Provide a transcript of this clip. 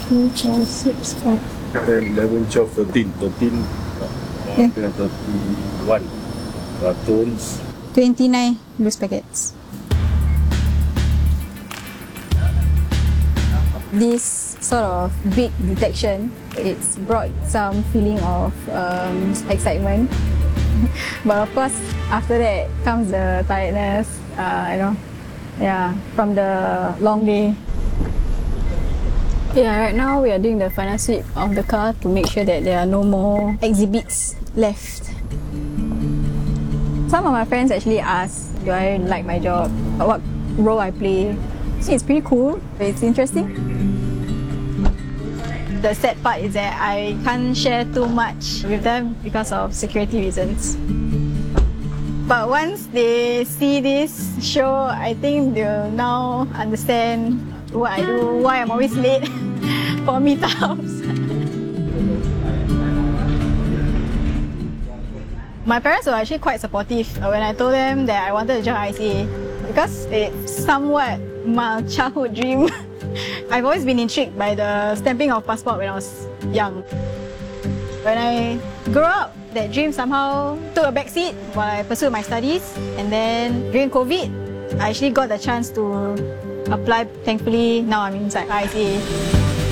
2, 4, 6, 5. 10, 11, 12, 13. 13, Yeah. 31 cartons. 29 loose packets. This sort of big detection, it's brought some feeling of excitement. But of course, after that comes the tiredness, from the long day. Yeah, right now we are doing the final sweep of the car to make sure that there are no more exhibits left. Some of my friends actually ask, do I like my job? What role I play? See, it's pretty cool. It's interesting. The sad part is that I can't share too much with them because of security reasons. But once they see this show, I think they'll now understand what I do, why I'm always late for meetups. My parents were actually quite supportive when I told them that I wanted to join ICA because it's somewhat my childhood dream. I've always been intrigued by the stamping of passport when I was young. When I grew up, that dream somehow took a backseat while I pursued my studies. And then during COVID, I actually got the chance to apply. Thankfully, now I'm inside ICA.